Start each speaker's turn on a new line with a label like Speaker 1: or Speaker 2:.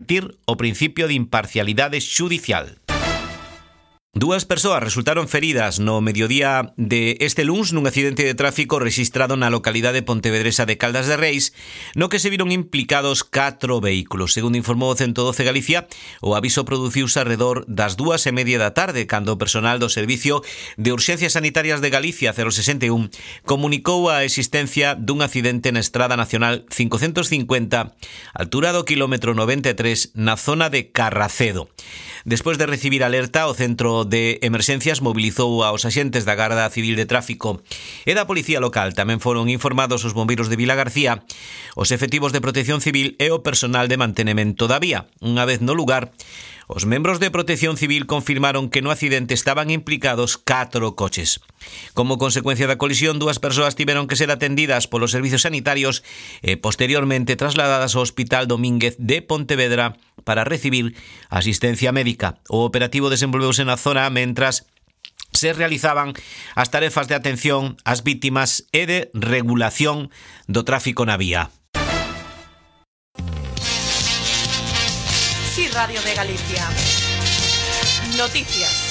Speaker 1: garantir o principio de imparcialidade xudicial. Dúas persoas resultaron feridas no mediodía de este luns nun accidente de tráfico rexistrado na localidade pontevedresa de Caldas de Reis, no que se viron implicados 4 vehículos. Segundo informou o 112 Galicia, o aviso produciuse arredor das 2:30 da tarde, cando o personal do Servicio de Urxencias Sanitarias de Galicia 061 comunicou a existencia dun accidente na Estrada Nacional 550, altura do quilómetro 93, na zona de Carracedo. Despois de recibir alerta, o Centro de Emerxencias mobilizou aos axentes da Garda Civil de Tráfico e da Policía Local. Tamén foron informados os bombeiros de Vilagarcía, os efectivos de Protección Civil e o personal de mantenemento da vía. Unha vez no lugar, os membros de Protección Civil confirmaron que no accidente estaban implicados 4 coches. Como consecuencia da colisión, 2 persoas tiveron que ser atendidas polos servizos sanitarios e posteriormente trasladadas ao Hospital Domínguez de Pontevedra para recibir asistencia médica. O operativo desenvolveuse na zona mentras se realizaban as tarefas de atención ás vítimas e de regulación do tráfico na vía.
Speaker 2: Sí, Radio de Galicia. Noticias.